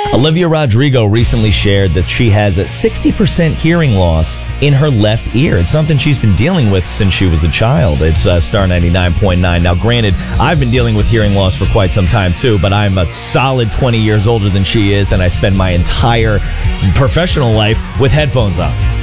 Olivia Rodrigo recently shared that she has a 60% hearing loss in her left ear. It's something she's been dealing with since she was a child. It's Star 99.9. Now, granted, I've been dealing with hearing loss for quite some time, too, but I'm a solid 20 years older than she is, and I spend my entire professional life with headphones on.